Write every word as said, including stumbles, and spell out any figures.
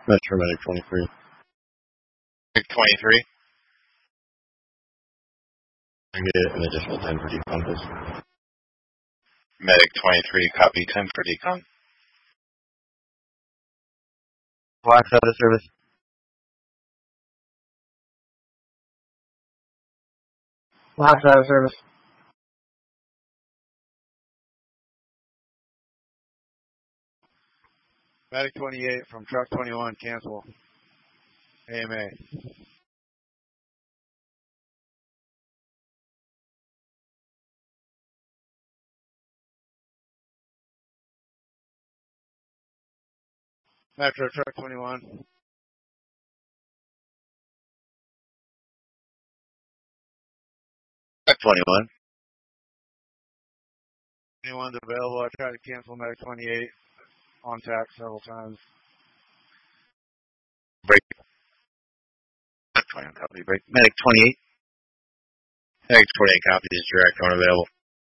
Metro Medic twenty-three. Medic twenty-three. I get an additional ten for decon, please. Medic twenty-three, copy ten for decon. Wax out of service. Wax out of service. Medic twenty-eight from truck twenty-one, cancel. A M A. Metro truck twenty-one. Truck twenty-one. twenty-one's available. I tried to cancel Medic twenty-eight on tack several times. Break. Truck twenty-one, copy. Break. Medic twenty-eight. Medic twenty-eight, copy. Is direct unavailable.